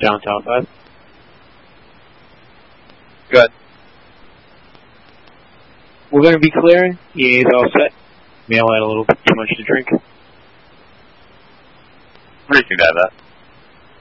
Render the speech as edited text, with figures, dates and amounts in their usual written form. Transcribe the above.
Downtown 5. Good. We're going to be clearing. EA's all set. Mail had a little bit too much to drink. Briefing that.